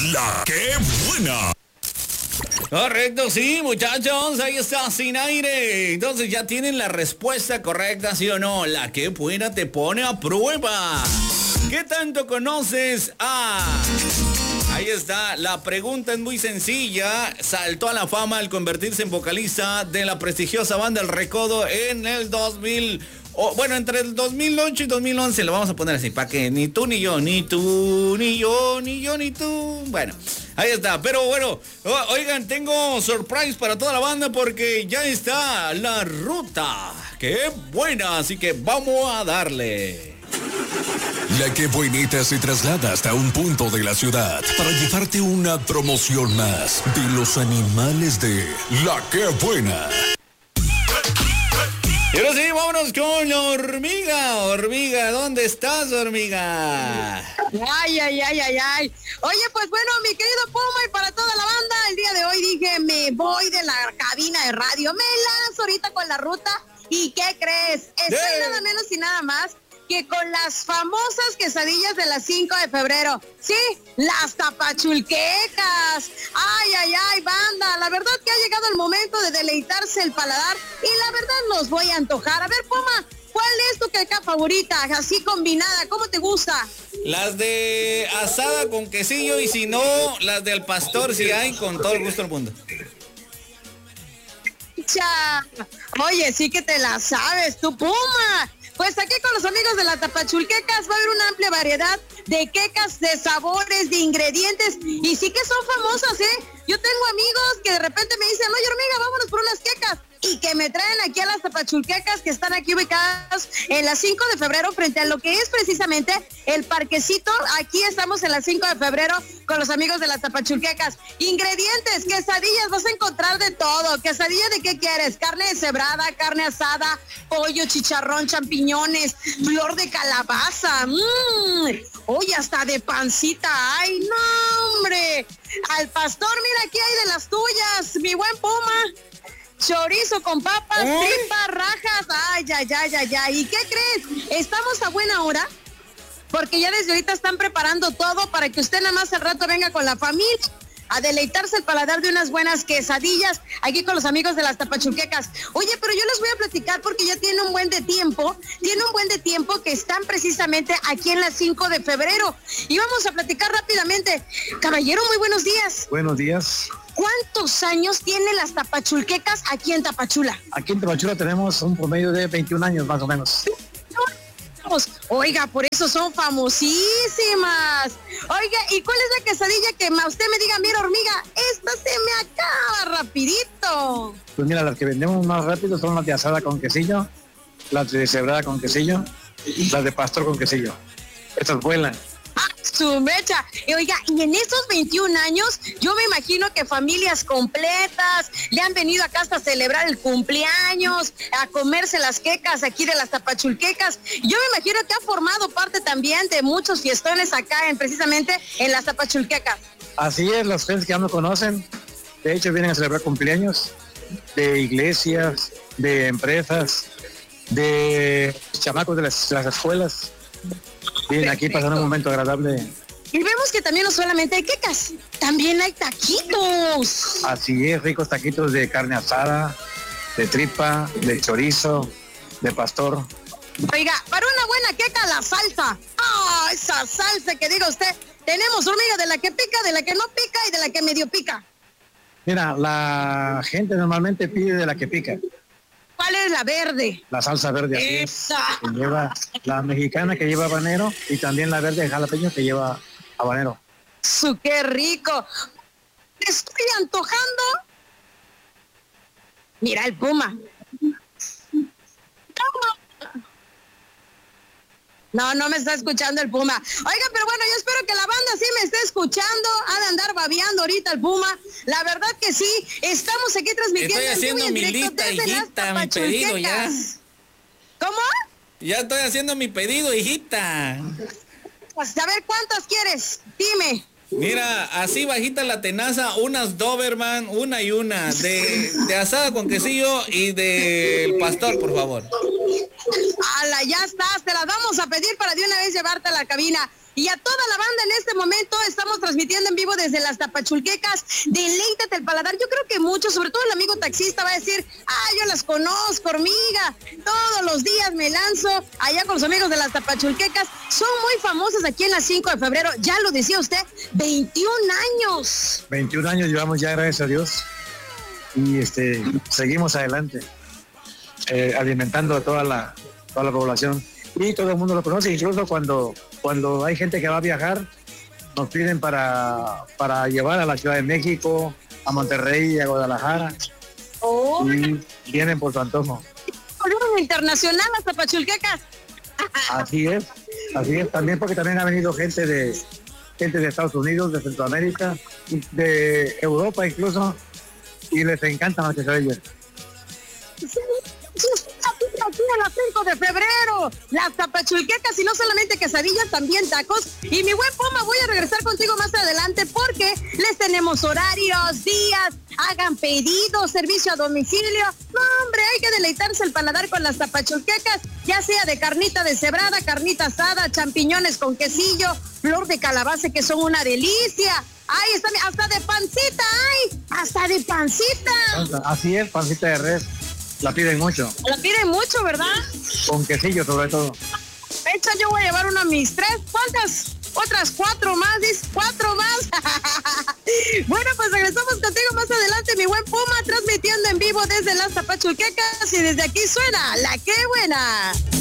La que buena. Correcto, sí, muchachos, ahí está, sin aire. Entonces ya tienen la respuesta correcta, ¿sí o no? La que buena te pone a prueba. ¿Qué tanto conoces a...? Ahí está, la pregunta es muy sencilla. Saltó a la fama al convertirse en vocalista de la prestigiosa banda El Recodo en el 2000... bueno, entre el 2008 y 2011, lo vamos a poner así, para que ni tú ni yo, ni tú, ni yo, ni yo, ni tú. Bueno, ahí está, pero bueno, oigan, tengo surprise para toda la banda porque ya está la ruta. ¡Qué buena! Así que vamos a darle. La que buenita se traslada hasta un punto de la ciudad para llevarte una promoción más de los animales de La que buena. Y ahora sí, vámonos con la hormiga. Hormiga, ¿dónde estás, hormiga? Ay. Oye, pues bueno, mi querido Puma, y para toda la banda, el día de hoy dije, me voy de la cabina de radio, me lanzo ahorita con la ruta. ¿Y qué crees? Estoy nada menos y nada más que con las famosas quesadillas de las 5 de febrero. Sí, las tapachulquecas. Ay, banda. La verdad que ha llegado el momento de deleitarse el paladar y la verdad los voy a antojar. A ver, Puma, ¿cuál es tu queca favorita? Así combinada, ¿cómo te gusta? Las de asada con quesillo y si no, las del pastor si hay, con todo el gusto del mundo. Oye, sí que te la sabes, tu Puma. Pues aquí con los amigos de la Tapachulquecas va a haber una amplia variedad de quecas, de sabores, de ingredientes, y sí que son famosas, ¿eh? Yo tengo amigos que de repente me dicen, oye, hormiga, vámonos por unas quecas, y que me traen aquí a las Tapachulquecas que están aquí ubicadas en la 5 de febrero frente a lo que es precisamente el parquecito. Aquí estamos en la 5 de febrero con los amigos de las Tapachulquecas. Ingredientes, quesadillas, vas a encontrar de todo. Quesadilla de qué quieres, carne deshebrada, carne asada, pollo, chicharrón, champiñones, flor de calabaza. Oye, hasta de pancita. Ay, no, hombre. Al pastor, mira, aquí hay de las tuyas, mi buen Puma. Chorizo con papas, tripas, rajas. Ay. ¿Y qué crees? Estamos a buena hora porque ya desde ahorita están preparando todo para que usted nada más al rato venga con la familia a deleitarse el paladar de unas buenas quesadillas aquí con los amigos de las Tapachulquecas. Oye, pero yo les voy a platicar porque ya tiene un buen de tiempo que están precisamente aquí en la 5 de febrero. Y vamos a platicar rápidamente. Caballero, muy buenos días. Buenos días. ¿Cuántos años tienen las Tapachulquecas aquí en Tapachula? Aquí en Tapachula tenemos un promedio de 21 años más o menos. Oiga, por eso son famosísimas. Oiga, ¿y cuál es la quesadilla que usted me diga, mira, hormiga, esta se me acaba rapidito? Pues mira, las que vendemos más rápido son las de asada con quesillo, las de cebrada con quesillo, las de pastor con quesillo. Estas vuelan. Su mecha. Oiga, y en estos 21 años, yo me imagino que familias completas le han venido acá hasta celebrar el cumpleaños, a comerse las quecas aquí de las Tapachulquecas. Yo me imagino que ha formado parte también de muchos fiestones acá precisamente en las Tapachulquecas. Así es, los clientes que ya no conocen, de hecho vienen a celebrar cumpleaños de iglesias, de empresas, de chamacos de las escuelas. Bien, aquí pasando un momento agradable. Y vemos que también no solamente hay quecas, también hay taquitos. Así es, ricos taquitos de carne asada, de tripa, de chorizo, de pastor. Oiga, para una buena queca, la salsa. ¡Ah, esa salsa que diga usted! Tenemos, hormiga, de la que pica, de la que no pica y de la que medio pica. Mira, la gente normalmente pide de la que pica. ¿Cuál es la verde? La salsa verde. Esa. Que lleva la mexicana que lleva habanero y también la verde de jalapeño que lleva habanero. ¡Qué rico! Estoy antojando. Mira el Puma. No me está escuchando el Puma. Oiga, pero bueno, yo espero que la banda sí me esté escuchando. Ha de andar babeando ahorita el Puma. La verdad que sí, estamos aquí transmitiendo. Estoy haciendo mi lista, hijita, mi pedido ya. ¿Cómo? Ya estoy haciendo mi pedido, hijita. Pues a ver, ¿cuántas quieres? Dime. Mira, así bajita la tenaza, unas Doberman, una y una, de asada con quesillo y del pastor, por favor. ¡Hala, ya estás! Te las vamos a pedir para de una vez llevarte a la cabina. y a toda la banda en este momento. Estamos transmitiendo en vivo desde las Tapachulquecas. Deleítate el paladar. Yo creo que muchos, sobre todo el amigo taxista, va a decir, yo las conozco, hormiga. Todos los días me lanzo allá con los amigos de las Tapachulquecas. Son muy famosos aquí en la 5 de febrero. Ya lo decía usted, 21 años. 21 años llevamos ya, gracias a Dios. Y seguimos adelante, alimentando a toda la población. Y todo el mundo lo conoce, incluso cuando hay gente que va a viajar, nos piden para llevar a la Ciudad de México, a Monterrey, a Guadalajara. Y vienen por su antojo. Internacional, las Tapachulquecas. Así es. También porque también ha venido gente de Estados Unidos, de Centroamérica, de Europa incluso, y les encantan las quesadillas. Aquí a las 5 de febrero, las Tapachulquecas, y no solamente quesadillas, también tacos. Y mi buen Puma, voy a regresar contigo más adelante porque les tenemos horarios, días, hagan pedidos, servicio a domicilio. No, hombre, hay que deleitarse el paladar con las Tapachulquecas, ya sea de carnita deshebrada, carnita asada, champiñones con quesillo, flor de calabaza, que son una delicia. Ay, hasta de pancita, hasta de pancita. Así es, pancita de res. La piden mucho. La piden mucho, ¿verdad? Con quesillo sobre todo. Hecha, yo voy a llevar una a mis 3. ¿Cuántas? Otras 4 más, dice, 4 más. Bueno, pues regresamos contigo más adelante, mi buen Puma, transmitiendo en vivo desde las Tapachulquecas, y desde aquí suena La Qué Buena.